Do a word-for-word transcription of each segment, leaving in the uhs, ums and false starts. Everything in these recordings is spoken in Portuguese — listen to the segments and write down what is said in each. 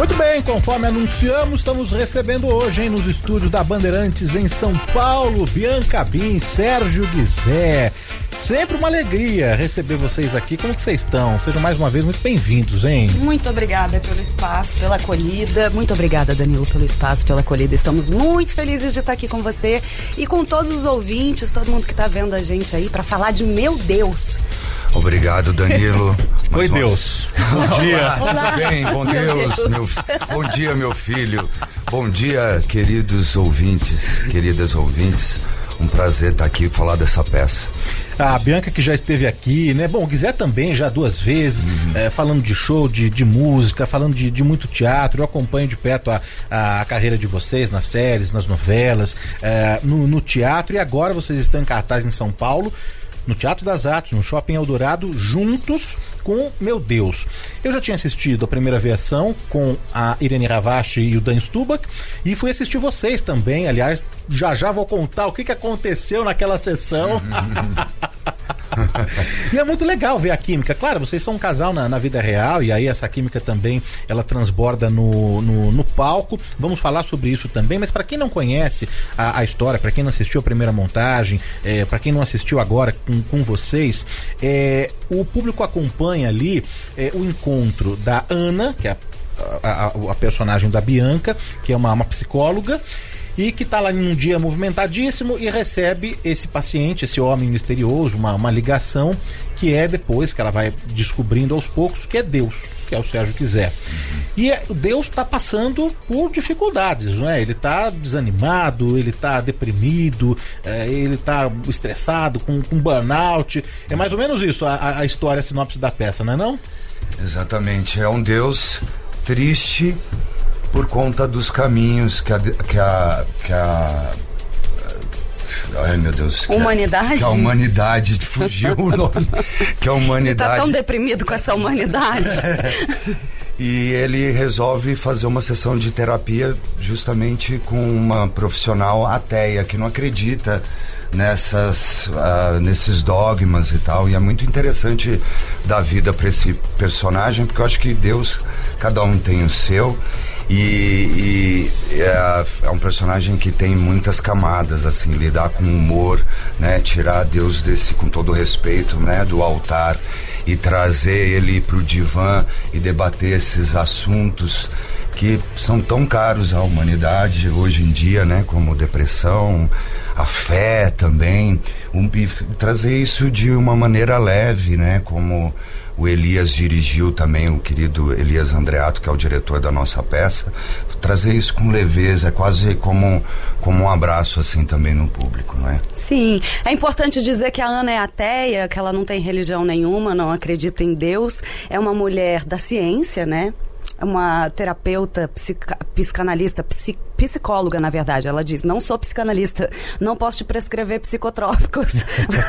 Muito bem, conforme anunciamos, estamos recebendo hoje, hein, nos estúdios da Bandeirantes em São Paulo, Bianca Bin, Sérgio Guizé. Sempre uma alegria receber vocês aqui. Como que vocês estão? Sejam mais uma vez muito bem-vindos, hein? Muito obrigada pelo espaço, pela acolhida. Muito obrigada, Danilo, pelo espaço, pela acolhida. Estamos muito felizes de estar aqui com você e com todos os ouvintes, todo mundo que está vendo a gente aí, para falar de Meu Deus. Obrigado, Danilo. Oi, Deus. Bom dia. Olá. Tudo bem? Bom Deus. Deus. Meu, bom dia, meu filho. Bom dia, queridos ouvintes, queridas ouvintes. Um prazer estar aqui e falar dessa peça. A Bianca, que já esteve aqui, né? Bom, o Guizé também, já duas vezes, uhum. é, falando de show, de, de música, falando de, de muito teatro. Eu acompanho de perto a, a, a carreira de vocês nas séries, nas novelas, é, no, no teatro. E agora vocês estão em cartaz em São Paulo, no Teatro das Artes, no Shopping Eldorado, juntos com Meu Deus. Eu já tinha assistido a primeira versão com a Irene Ravache e o Dan Stubach e fui assistir vocês também. Aliás, já já vou contar o que, que aconteceu naquela sessão. E é muito legal ver a química. Claro, vocês são um casal na, na vida real, e aí essa química também ela transborda no, no, no palco. Vamos falar sobre isso também, mas para quem não conhece a, a história, para quem não assistiu a primeira montagem, é, para quem não assistiu agora com, com vocês, é, o público acompanha ali é, o encontro da Ana, que é a, a, a personagem da Bianca, que é uma, uma psicóloga, e que está lá num dia movimentadíssimo e recebe esse paciente, esse homem misterioso, uma, uma ligação que é depois que ela vai descobrindo aos poucos que é Deus, que é o Sérgio Guizé. Uhum. E é, Deus está passando por dificuldades, não é? Ele está desanimado, ele está deprimido, é, ele está estressado, com, com burnout. É mais ou menos isso a, a história, a sinopse da peça, não é não? Exatamente, é um Deus triste por conta dos caminhos que a... Que a, que a ai, meu Deus. Que humanidade? A, que a humanidade, fugiu o nome. Que a humanidade... Ele tá tão deprimido com essa humanidade. E ele resolve fazer uma sessão de terapia justamente com uma profissional ateia, que não acredita nessas, uh, nesses dogmas e tal. E é muito interessante dar vida para esse personagem, porque eu acho que Deus, cada um tem o seu. E, e é, é um personagem que tem muitas camadas, assim, lidar com humor, né, tirar Deus desse, com todo respeito, né, do altar e trazer ele pro divã e debater esses assuntos que são tão caros à humanidade hoje em dia, né, como depressão, a fé também, um, e trazer isso de uma maneira leve, né, como o Elias dirigiu também, o querido Elias Andreato, que é o diretor da nossa peça, trazer isso com leveza, é quase como, como um abraço assim também no público, não é? Sim, é importante dizer que a Ana é ateia, que ela não tem religião nenhuma, não acredita em Deus, é uma mulher da ciência, né? Uma terapeuta, psica, psicanalista, psic, psicóloga, na verdade. Ela diz, não sou psicanalista, não posso te prescrever psicotrópicos.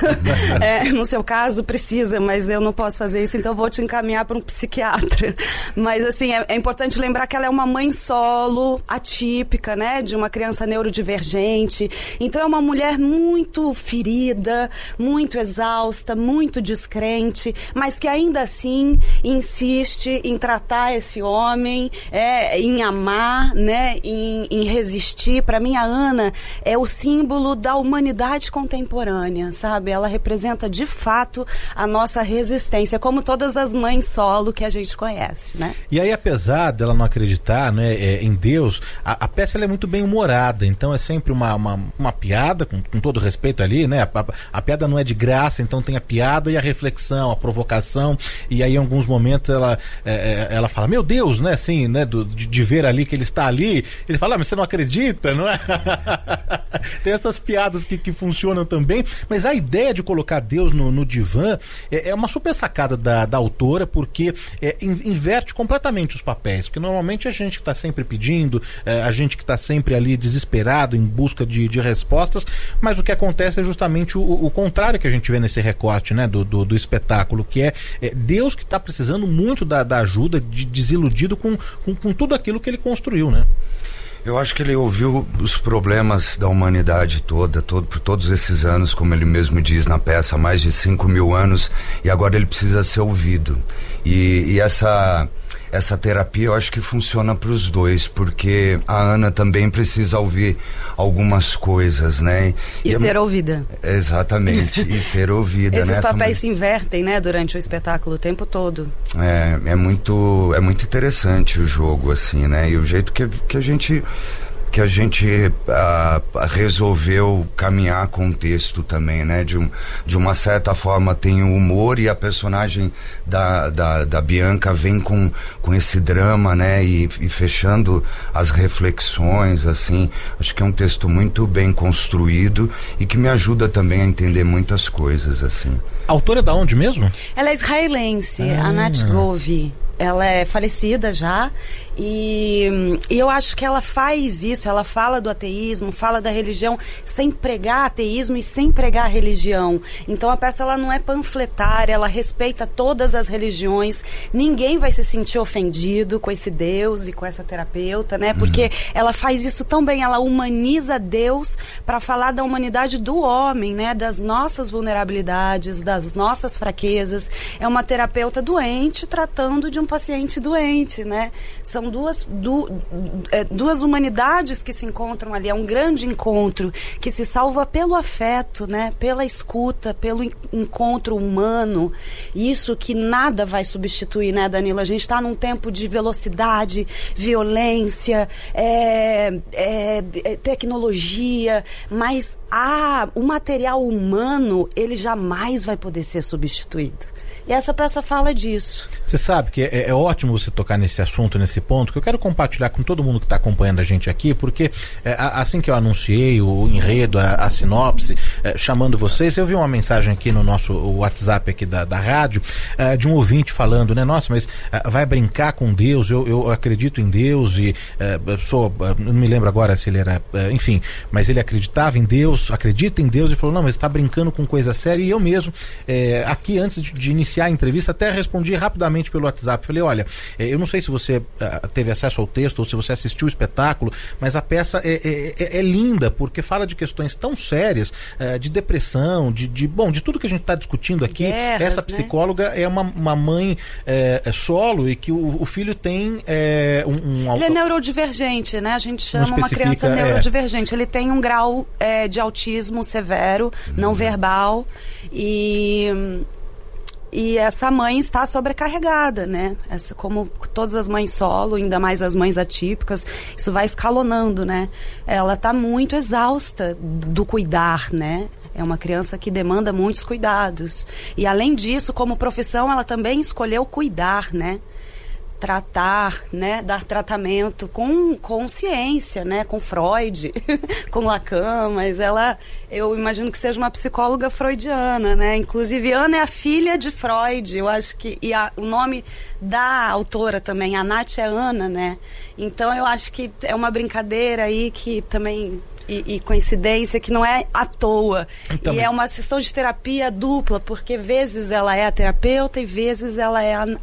É, no seu caso, precisa, mas eu não posso fazer isso, então eu vou te encaminhar para um psiquiatra. Mas, assim, é, é importante lembrar que ela é uma mãe solo, atípica, né? De uma criança neurodivergente. Então, é uma mulher muito ferida, muito exausta, muito descrente, mas que ainda assim insiste em tratar esse homem, é, em amar, né? Em, em resistir. Para mim, a Ana é o símbolo da humanidade contemporânea, sabe? Ela representa, de fato, a nossa resistência, como todas as mães solo que a gente conhece, né? E aí, apesar dela não acreditar, né, é, em Deus, a, a peça ela é muito bem humorada, então é sempre uma, uma, uma piada, com, com todo respeito ali, né? A, a, a piada não é de graça, então tem a piada e a reflexão, a provocação, e aí em alguns momentos ela, é, ela fala, meu Deus, né, assim, né, do, de, de ver ali que ele está ali, ele fala, ah, mas você não acredita, não é? Tem essas piadas que, que funcionam também, mas a ideia de colocar Deus no, no divã é, é uma super sacada da, da autora, porque é, inverte completamente os papéis, porque normalmente a gente que está sempre pedindo, é, a gente que está sempre ali desesperado em busca de, de respostas, mas o que acontece é justamente o, o contrário que a gente vê nesse recorte, né, do, do, do espetáculo, que é, é Deus que está precisando muito da, da ajuda, de, desiludido com, com, com tudo aquilo que ele construiu, né? Eu acho que ele ouviu os problemas da humanidade toda, todo, por todos esses anos, como ele mesmo diz na peça, mais de cinco mil anos, e agora ele precisa ser ouvido. E, e essa, essa terapia eu acho que funciona para os dois, porque a Ana também precisa ouvir algumas coisas, né? E, e ser é, ouvida. Exatamente, e ser ouvida. Esses né? papéis se invertem, né, durante o espetáculo o tempo todo. É, é muito, é muito interessante o jogo, assim, né? E o jeito que, que a gente... que a gente uh, resolveu caminhar com o texto também, né? De, um, de uma certa forma tem o humor e a personagem da, da, da Bianca vem com, com esse drama, né? E, e fechando as reflexões, assim. Acho que é um texto muito bem construído e que me ajuda também a entender muitas coisas, assim. A autora é da onde mesmo? Ela é israelense, ah. a Nat Govi. Ela é falecida já e, e eu acho que ela faz isso, ela fala do ateísmo, fala da religião sem pregar ateísmo e sem pregar religião. Então a peça ela não é panfletária, ela respeita todas as religiões, ninguém vai se sentir ofendido com esse Deus e com essa terapeuta, né? Porque uhum. ela faz isso tão bem, ela humaniza Deus para falar da humanidade do homem, né? Das nossas vulnerabilidades, das nossas fraquezas. É uma terapeuta doente tratando de um paciente doente, né? São duas, du, é, duas humanidades que se encontram ali, é um grande encontro que se salva pelo afeto, né? Pela escuta, pelo encontro humano, isso que nada vai substituir, né, Danilo? A gente está num tempo de velocidade, violência, é, é, é, tecnologia, mas a, o material humano, ele jamais vai poder ser substituído. E essa peça fala disso. Você sabe que é, é ótimo você tocar nesse assunto, nesse ponto, que eu quero compartilhar com todo mundo que está acompanhando a gente aqui, porque é, assim que eu anunciei o enredo, a, a sinopse, é, chamando vocês, eu vi uma mensagem aqui no nosso WhatsApp aqui da, da rádio, é, de um ouvinte falando, né, nossa, mas é, vai brincar com Deus, eu, eu acredito em Deus e é, sou, não me lembro agora se ele era, é, enfim, mas ele acreditava em Deus, acredita em Deus e falou, não, mas está brincando com coisa séria. E eu mesmo, é, aqui antes de, de iniciar a entrevista, até respondi rapidamente pelo WhatsApp. Falei, olha, eu não sei se você uh, teve acesso ao texto ou se você assistiu o espetáculo, mas a peça é, é, é linda, porque fala de questões tão sérias, uh, de depressão, de, de, bom, de tudo que a gente está discutindo aqui. Guerras, essa psicóloga, né? É uma, uma mãe é, é solo e que o, o filho tem é, um, um... Ele é neurodivergente, né? A gente chama uma criança neurodivergente. É... Ele tem um grau é, de autismo severo, hum. não verbal, e... E essa mãe está sobrecarregada, né? Essa, como todas as mães solo, ainda mais as mães atípicas, isso vai escalonando, né? Ela está muito exausta do cuidar, né? É uma criança que demanda muitos cuidados. E além disso, como profissão, ela também escolheu cuidar, né? Tratar, né, dar tratamento com, com ciência, né, com Freud, com Lacan, mas ela, eu imagino que seja uma psicóloga freudiana, né, inclusive Ana é a filha de Freud, eu acho que, e a, o nome da autora também, a Nath é Ana, né, então eu acho que é uma brincadeira aí que também... E, e coincidência que não é à toa. Também. E é uma sessão de terapia dupla, porque vezes ela é a terapeuta e vezes ela é a,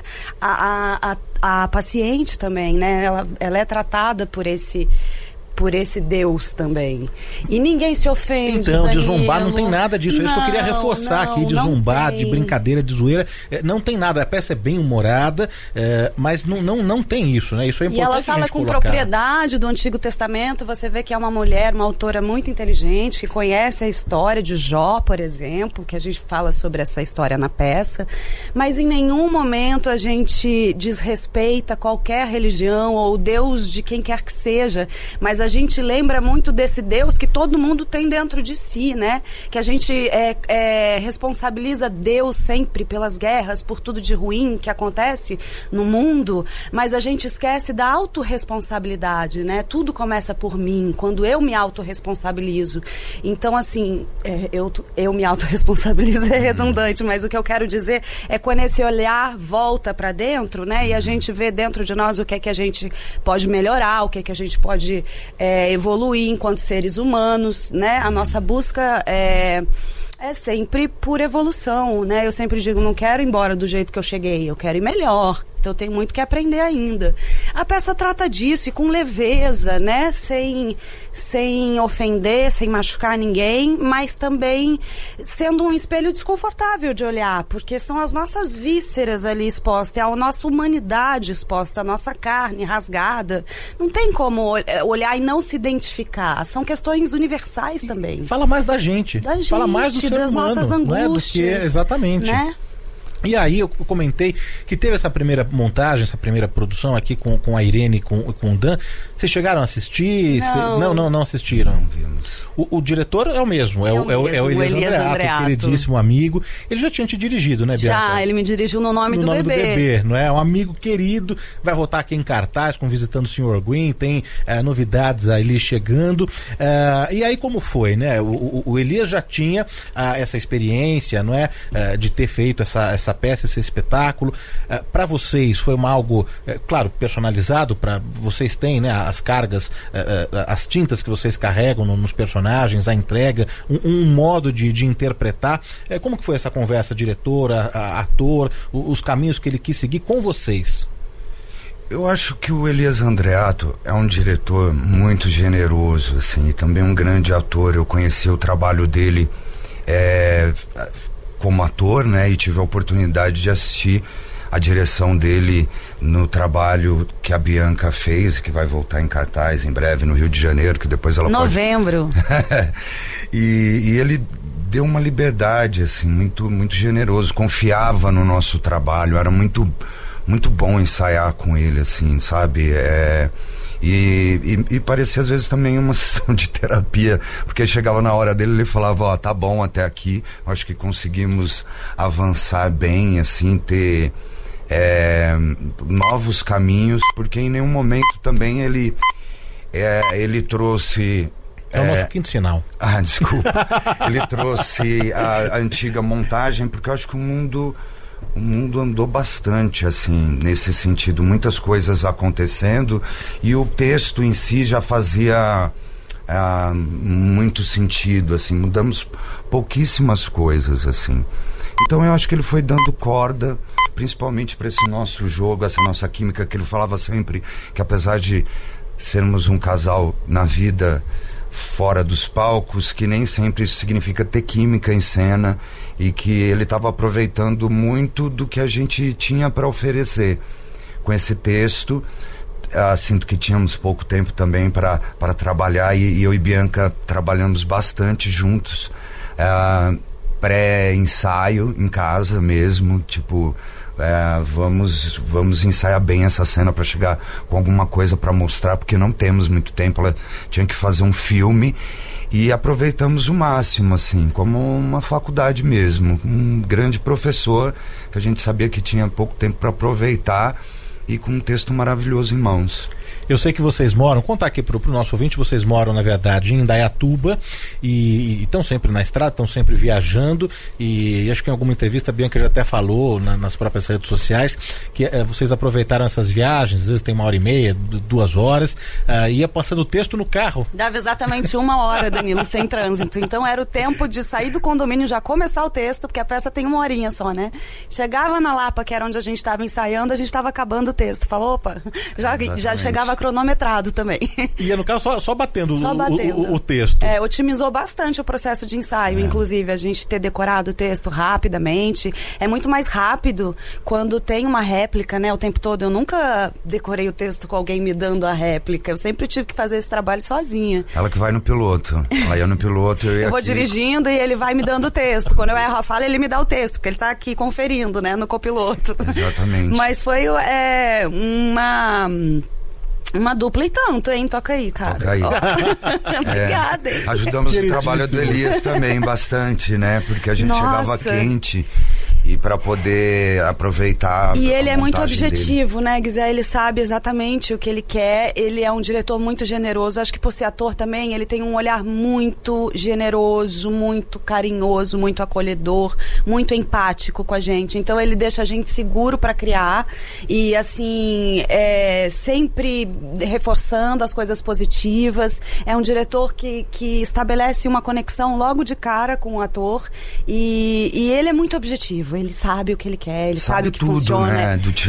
a, a, a paciente também, né? Ela, ela é tratada por esse... por esse Deus também. E ninguém se ofende. Então, Danilo. De zombar não tem nada disso. Não, é isso que eu queria reforçar não, aqui, de zombar, de brincadeira, de zoeira. É, não tem nada. A peça é bem humorada, é, mas não, não, não tem isso, né? Isso é importante. E ela fala com colocar. Propriedade do Antigo Testamento. Você vê que é uma mulher, uma autora muito inteligente, que conhece a história de Jó, por exemplo, que a gente fala sobre essa história na peça. Mas em nenhum momento a gente desrespeita qualquer religião ou Deus de quem quer que seja. Mas a gente lembra muito desse Deus que todo mundo tem dentro de si, né? Que a gente é, é, responsabiliza Deus sempre pelas guerras, por tudo de ruim que acontece no mundo, mas a gente esquece da autorresponsabilidade, né? Tudo começa por mim, quando eu me autorresponsabilizo. Então, assim, é, eu, eu me autorresponsabilizo é redundante, mas o que eu quero dizer é quando esse olhar volta para dentro, né? E a gente vê dentro de nós o que é que a gente pode melhorar, o que é que a gente pode... É, evoluir enquanto seres humanos, né? A nossa busca é, é sempre por evolução, né? Eu sempre digo, não quero ir embora do jeito que eu cheguei, eu quero ir melhor, Então eu tenho muito que aprender ainda. A peça trata disso, e com leveza, né? Sem, sem ofender, sem machucar ninguém, mas também sendo um espelho desconfortável de olhar, porque são as nossas vísceras ali expostas, é a nossa humanidade exposta, a nossa carne rasgada. Não tem como olhar e não se identificar. São questões universais também. Fala mais da gente. Da gente, Fala mais do ser das humano, nossas angústias. Não é? Do que, exatamente. Né? E aí eu comentei que teve essa primeira montagem, essa primeira produção aqui com, com a Irene e com, com o Dan. Vocês chegaram a assistir? Não, Cê, não, não, não assistiram. Não vimos. O, o diretor é o mesmo, é, é o, é, o, é o Elias, Elias Andreato, Andreato, queridíssimo amigo. Ele já tinha te dirigido, né, Bianca? Já, ele me dirigiu no Nome, no do, nome bebê. do bebê, não é? Um amigo querido, vai voltar aqui em cartaz com Visitando o senhor Green, tem é, novidades ali chegando. É, e aí como foi, né? O, o, o Elias já tinha ah, essa experiência, não é? É, de ter feito essa, essa peça, esse espetáculo. É, para vocês foi uma algo, é, claro, personalizado, para vocês têm, né? As cargas, é, é, as tintas que vocês carregam no, nos personagens, a entrega, um, um modo de, de interpretar. É, como que foi essa conversa, diretora, a, ator, o, os caminhos que ele quis seguir com vocês? Eu acho que o Elias Andreato é um diretor muito generoso, assim, e também um grande ator. Eu conheci o trabalho dele é, como ator, né, e tive a oportunidade de assistir a direção dele no trabalho que a Bianca fez, que vai voltar em cartaz em breve no Rio de Janeiro, que depois ela Novembro. pode... e, e ele deu uma liberdade, assim, muito, muito generoso, confiava no nosso trabalho, era muito, muito bom ensaiar com ele, assim, sabe? É... E, e, e parecia às vezes também uma sessão de terapia, porque chegava na hora dele, ele falava, ó, oh, tá bom até aqui, acho que conseguimos avançar bem, assim, ter é, novos caminhos, porque em nenhum momento também ele é, ele trouxe... É, é o nosso quinto sinal. Ah, desculpa. Ele trouxe a, a antiga montagem, porque eu acho que o mundo... O mundo andou bastante, assim, nesse sentido, muitas coisas acontecendo, e o texto em si já fazia ah, muito sentido, assim, mudamos pouquíssimas coisas, assim. Então eu acho que ele foi dando corda, principalmente para esse nosso jogo, essa nossa química, que ele falava sempre que, apesar de sermos um casal na vida fora dos palcos, que nem sempre isso significa ter química em cena, e que ele estava aproveitando muito do que a gente tinha para oferecer com esse texto. Ah, sinto que tínhamos pouco tempo também para para trabalhar, e, e eu e Bianca trabalhamos bastante juntos, ah, pré-ensaio em casa mesmo, tipo, é, vamos, vamos ensaiar bem essa cena para chegar com alguma coisa para mostrar, porque não temos muito tempo. Ela tinha que fazer um filme, e aproveitamos o máximo, assim, como uma faculdade mesmo, um grande professor que a gente sabia que tinha pouco tempo para aproveitar, e com um texto maravilhoso em mãos. Eu sei que vocês moram, contar aqui pro, pro nosso ouvinte, vocês moram, na verdade, em Indaiatuba, e estão sempre na estrada, estão sempre viajando, e, e acho que em alguma entrevista a Bianca já até falou na, nas próprias redes sociais que é, vocês aproveitaram essas viagens, às vezes tem uma hora e meia, duas horas, uh, ia passando o texto no carro. Dava exatamente uma hora, Danilo, sem trânsito. Então era o tempo de sair do condomínio, já começar o texto, porque a peça tem uma horinha só, né? Chegava na Lapa, que era onde a gente estava ensaiando, a gente estava acabando o texto. Falou, opa, já, já chegava cronometrado também. Ia no carro só, só batendo, só o, batendo. O, o, o texto. É, otimizou bastante o processo de ensaio, é. Inclusive a gente ter decorado o texto rapidamente. É muito mais rápido quando tem uma réplica, né, o tempo todo. Eu nunca decorei o texto com alguém me dando a réplica. Eu sempre tive que fazer esse trabalho sozinha. Ela que vai no piloto. Ela ia no piloto. Eu, ia eu vou aqui. dirigindo e ele vai me dando o texto. Quando eu erro a fala, ele me dá o texto, porque ele tá aqui conferindo, né, no copiloto. Exatamente. Mas foi é, uma... Uma dupla e tanto, hein? Toca aí, cara. Toca aí. Oh. Obrigada, hein? É, ajudamos o trabalho do Elias também bastante, né? Porque a gente Nossa. chegava quente, e para poder aproveitar. E ele é muito objetivo, dele. né, Guizé? Ele sabe exatamente o que ele quer. Ele é um diretor muito generoso. Acho que por ser ator também, ele tem um olhar muito generoso, muito carinhoso, muito acolhedor, muito empático com a gente. Então ele deixa a gente seguro para criar e, assim, é, sempre reforçando as coisas positivas. É um diretor que, que estabelece uma conexão logo de cara com o ator, e, e ele é muito objetivo. Ele sabe o que ele quer, ele sabe, sabe o que tudo, funciona. Né? Do